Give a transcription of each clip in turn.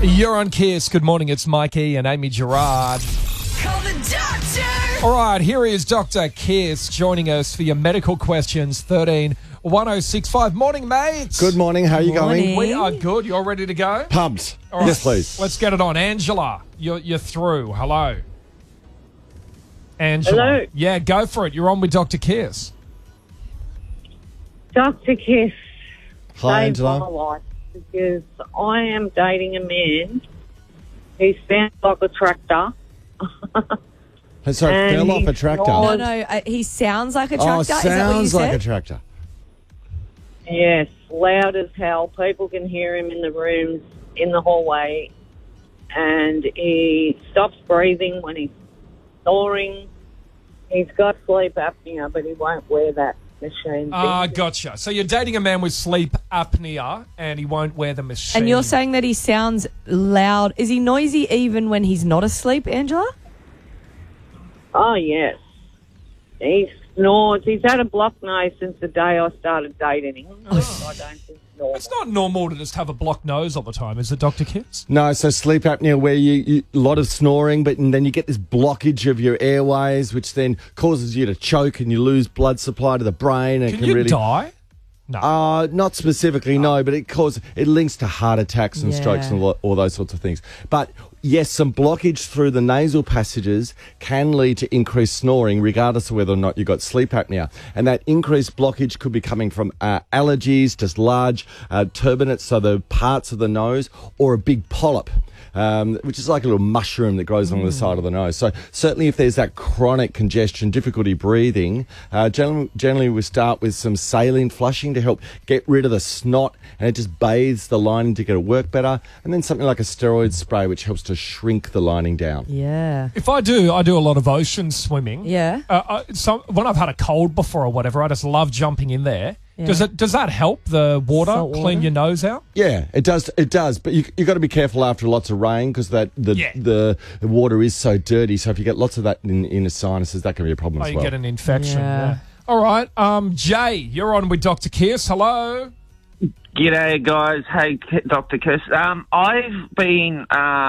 You're on Kiss. Good morning. It's Mikey and Amy Gerard. Call the doctor! All right, here is Dr. Kiss joining us for your medical questions. 13-1065. Morning, mates. Good morning. How are you going? We are good. You're ready to go? Pumped. All right. Yes, please. Let's get it on. Angela, you're through. Hello. Angela. Hello. Yeah, go for it. You're on with Dr. Kiss. Dr. Kiss Hi, saved my Angela. life because I am dating a man who sounds like a tractor. Sorry, And fell off a he's tractor. not- No, he sounds like a Oh, tractor. Is that what you sounds like said? a tractor. Yes, loud as hell. People can hear him in the rooms, in the hallway, and he stops breathing when he's snoring. He's got sleep apnea, but he won't wear that machine. Gotcha. So you're dating a man with sleep apnea and he won't wear the machine. And you're saying that he sounds loud. Is he noisy even when he's not asleep, Angela? Oh, yes. He snores. He's had a blocked nose since the day I started dating him. I don't think it's normal. It's not normal to just have a blocked nose all the time, is it, Dr. Kiss? No, so sleep apnea where you a lot of snoring, and then you get this blockage of your airways, which then causes you to choke and you lose blood supply to the brain. And Can you really die? No. Not specifically, no, but it links to heart attacks and strokes and all those sorts of things. But yes, some blockage through the nasal passages can lead to increased snoring, regardless of whether or not you've got sleep apnea. And that increased blockage could be coming from allergies, just large turbinates, so the parts of the nose, or a big polyp. Which is like a little mushroom that grows along the side of the nose. So certainly if there's that chronic congestion, difficulty breathing, generally we start with some saline flushing to help get rid of the snot, and it just bathes the lining to get it work better. And then something like a steroid spray, which helps to shrink the lining down. Yeah. If I do a lot of ocean swimming. Yeah. When I've had a cold before or whatever, I just love jumping in there. Yeah. Does that help the water Salt water? clean your nose out? Yeah, it does. It does, but you got to be careful after lots of rain because the water is so dirty. So if you get lots of that in the sinuses, that can be a problem Oh, as you well. get an infection. Yeah. Yeah. All right, Jay, you're on with Dr. Kiss. Hello. G'day, guys. Hey, Dr. Kiss. I've been,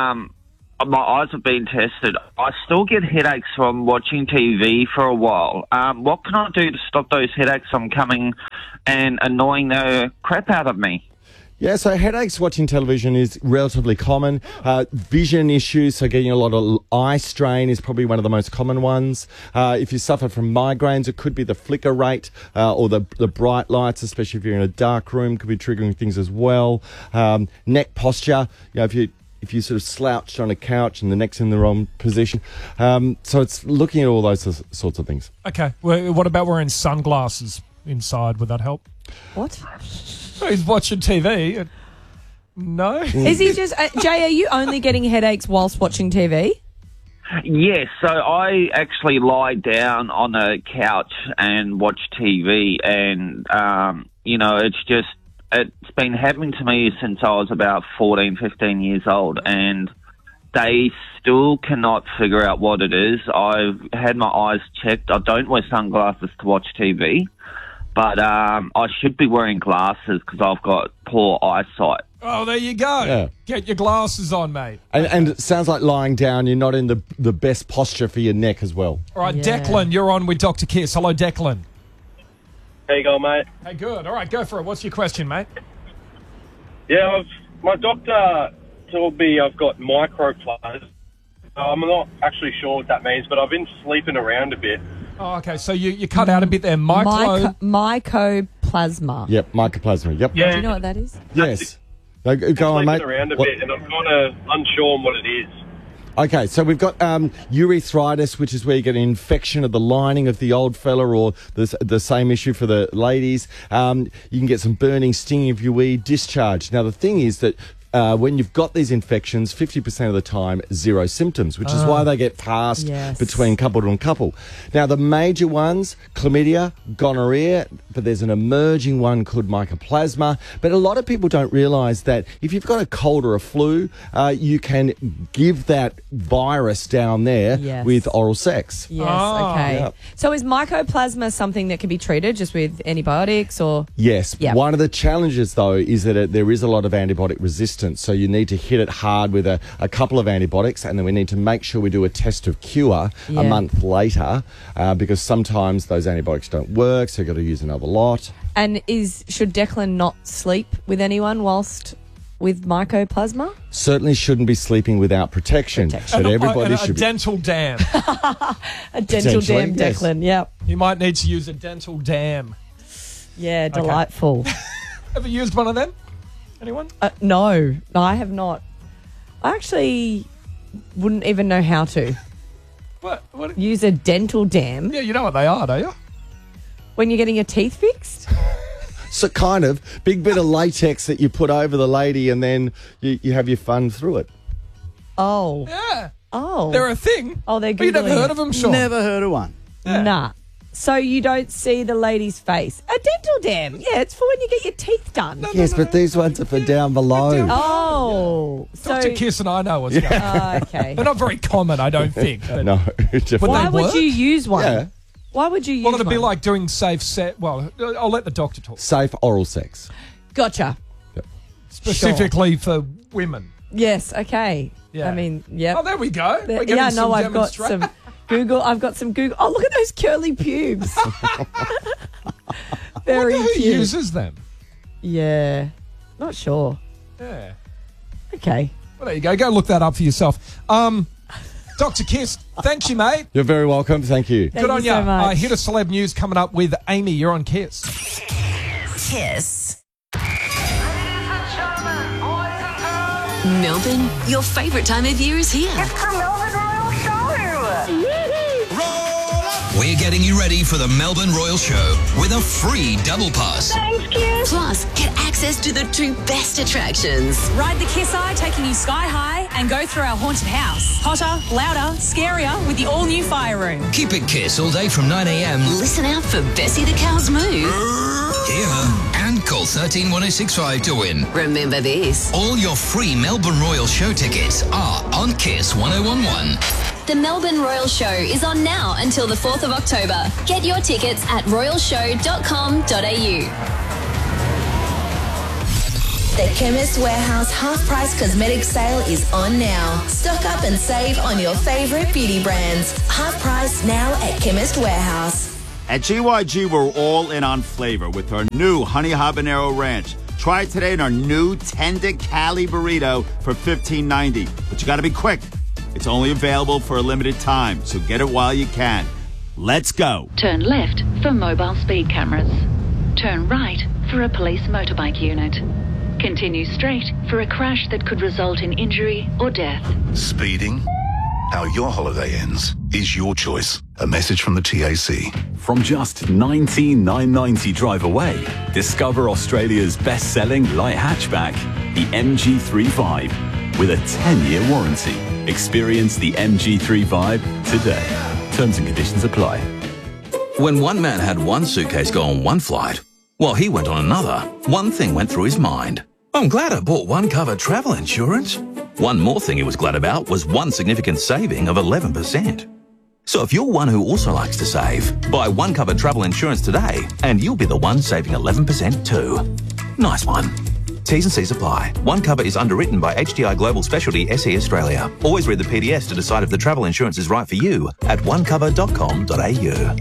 my eyes have been tested. I still get headaches from watching TV for a while. What can I do to stop those headaches from coming and annoying the crap out of me? Yeah, so headaches watching television is relatively common. Vision issues, so getting a lot of eye strain is probably one of the most common ones. If you suffer from migraines, it could be the flicker rate or the bright lights, especially if you're in a dark room, could be triggering things as well. Neck posture, if you sort of slouched on a couch and the neck's in the wrong position. So it's looking at all those sorts of things. Okay. Well, what about wearing sunglasses inside? Would that help? What? Oh, he's watching TV. No? Is he just... Jay, are you only getting headaches whilst watching TV? Yes, so I actually lie down on a couch and watch TV, and, it's been happening to me since I was about 14, 15 years old, and they still cannot figure out what it is. I've had my eyes checked. I don't wear sunglasses to watch TV, but I should be wearing glasses because I've got poor eyesight. Oh, there you go. Yeah. Get your glasses on, mate. And it sounds like lying down, you're not in the best posture for your neck as well. All right, Yeah. Declan, you're on with Dr. Kiss. Hello, Declan. How you going, mate? Hey, good. All right, go for it. What's your question, mate? Yeah, my doctor told me I've got microplasma. I'm not actually sure what that means, but I've been sleeping around a bit. Oh, okay. So you cut out a bit there. Mycoplasma. Yep, mycoplasma. Yep. Yeah, Do you know what that is? Yes. Go on, sleeping mate. around a What- bit, and I'm kind of unsure on what it is. Okay, so we've got urethritis, which is where you get an infection of the lining of the old fella, or the same issue for the ladies. You can get some burning, stinging of your wee, discharge. Now, the thing is that when you've got these infections, 50% of the time, zero symptoms, which is why they get passed Yes. between couple to couple. Now, the major ones, chlamydia, gonorrhea, but there's an emerging one called mycoplasma. But a lot of people don't realise that if you've got a cold or a flu, you can give that virus down there Yes. with oral sex. Yes, Oh. okay. Yep. So is mycoplasma something that can be treated just with antibiotics or... Yes. Yep. One of the challenges, though, is that there is a lot of antibiotic resistance resistant. So you need to hit it hard with a couple of antibiotics, and then we need to make sure we do a test of cure a month later because sometimes those antibiotics don't work, so you've got to use another lot. And should Declan not sleep with anyone whilst with mycoplasma? Certainly shouldn't be sleeping without protection. But everybody should a dental dam. A dental dam, yes. Declan, yep. You might need to use a dental dam. Yeah, delightful. Ever used one of them? Anyone? No, I have not. I actually wouldn't even know how to. What? Use a dental dam? Yeah, you know what they are, don't you? When you're getting your teeth fixed? So kind of big bit of latex that you put over the lady, and then you have your fun through it. Oh. Yeah. Oh. They're a thing. Oh, they're But you never Googling heard it. of them, Sean? Never heard of one. Yeah. Nah. So you don't see the lady's face. A dental dam. Yeah, it's for when you get your teeth done. Yes, but these ones are for down below. Oh. Dr. Kiss and I know what's going on. Okay. They're not very common, I don't think. But No, definitely. Why they would work? you use one? Yeah. Why would you use Well, it'd be one? like doing safe set. Well, I'll let the doctor talk. Safe oral sex. Gotcha. Specifically for women. Yes, okay. Yeah. I mean, yep. Oh, there we go. We're getting Yeah, some no, I've got demonstration. some Google. I've got some Google. Oh, look at those curly pubes. Very Who cute. uses them? Yeah. Not sure. Yeah. Okay. Well, there you go. Go look that up for yourself. Dr. Kiss, thank you, mate. You're very welcome. Thank you. Thank Good on you so ya. much. Hit a celeb news coming up with Amy. You're on Kiss. Kiss. Melbourne, your favourite time of year is here. It's the Melbourne Royal Show. We're getting you ready for the Melbourne Royal Show with a free double pass. Thanks, kids. Plus, get access to the two best attractions. Ride the Kiss Eye, taking you sky high, and go through our haunted house. Hotter, louder, scarier with the all-new fire room. Keep it Kiss all day from 9 a.m. Listen out for Bessie the Cow's move. here and call 131065 to win. Remember this. All your free Melbourne Royal Show tickets are on Kiss 1011. The Melbourne Royal Show is on now until the 4th of October. Get your tickets at royalshow.com.au. The Chemist Warehouse half-price cosmetic sale is on now. Stock up and save on your favourite beauty brands. Half price now at Chemist Warehouse. At GYG, we're all in on flavor with our new Honey Habanero Ranch. Try it today in our new Tender Cali Burrito for $15.90. But you got to be quick. It's only available for a limited time, so get it while you can. Let's go. Turn left for mobile speed cameras. Turn right for a police motorbike unit. Continue straight for a crash that could result in injury or death. Speeding? How your holiday ends is your choice. A message from the TAC. From just $19,990 drive away, discover Australia's best-selling light hatchback, the MG3 Vibe, with a 10-year warranty. Experience the MG3 Vibe today. Terms and conditions apply. When one man had one suitcase go on one flight, while he went on another, one thing went through his mind. I'm glad I bought one cover travel insurance. One more thing he was glad about was one significant saving of 11%. So if you're one who also likes to save, buy one cover travel insurance today and you'll be the one saving 11% too. Nice one. T's and C's apply. One cover is underwritten by HDI Global Specialty SE Australia. Always read the PDS to decide if the travel insurance is right for you at onecover.com.au.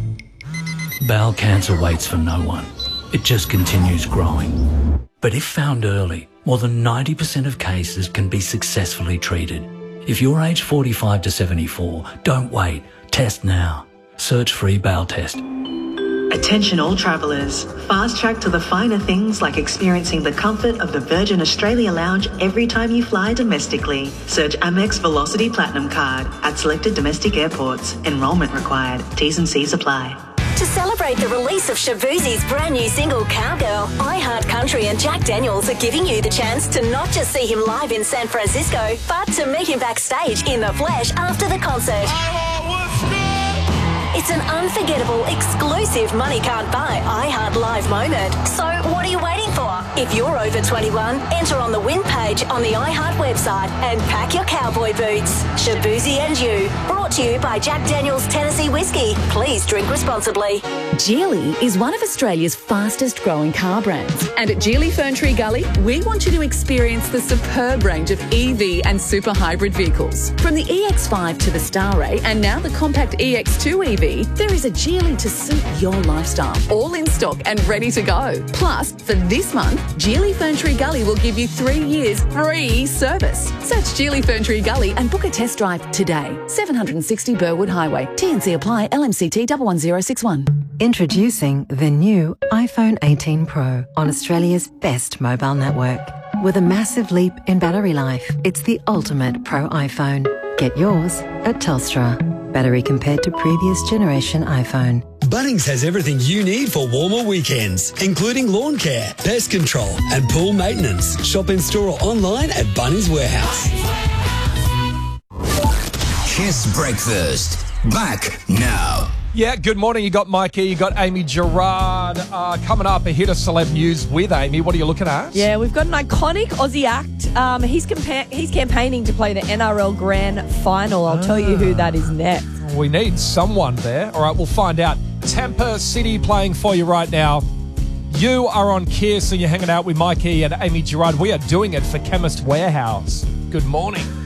Bowel cancer waits for no one. It just continues growing. But if found early, more than 90% of cases can be successfully treated. If you're aged 45 to 74, don't wait. Test now. Search free bowel test. Attention all travellers. Fast track to the finer things like experiencing the comfort of the Virgin Australia Lounge every time you fly domestically. Search Amex Velocity Platinum Card at selected domestic airports. Enrolment required. T's and C's apply. To celebrate the release of Shaboozie's brand new single, Cowgirl, iHeart Country and Jack Daniels are giving you the chance to not just see him live in San Francisco, but to meet him backstage in the flesh after the concert. It's an unforgettable, exclusive money can't buy iHeart Live moment. So what are you waiting for? If you're over 21, enter on the win page on the iHeart website and pack your cowboy boots. Shabuzi and You, brought to you by Jack Daniel's Tennessee Whiskey. Please drink responsibly. Geely is one of Australia's fastest growing car brands. And at Geely Ferntree Gully, we want you to experience the superb range of EV and super hybrid vehicles. From the EX5 to the Starray and now the compact EX2 EV, there is a Geely to suit your lifestyle. All in stock and ready to go. Plus, for this month, Geely Ferntree Gully will give you 3 years free service. Search Geely Ferntree Gully and book a test drive today. 760 Burwood Highway. TNC apply. LMCT 11061. Introducing the new iPhone 18 Pro on Australia's best mobile network. With a massive leap in battery life, it's the ultimate Pro iPhone. Get yours at Telstra. Battery compared to previous generation iPhone. Bunnings has everything you need for warmer weekends, including lawn care, pest control and pool maintenance. Shop in store or online at Bunnings Warehouse. Kiss Breakfast. Back now. Yeah, good morning. You got Mikey, you got Amy Gerard. Coming up, a hit of celeb news with Amy. What are you looking at? Yeah, we've got an iconic Aussie act. He's campaigning to play the NRL Grand Final. I'll tell you who that is next. We need someone there. All right, we'll find out. Tampa City playing for you right now. You are on Kiss and you're hanging out with Mikey and Amy Gerard. We are doing it for Chemist Warehouse. Good morning.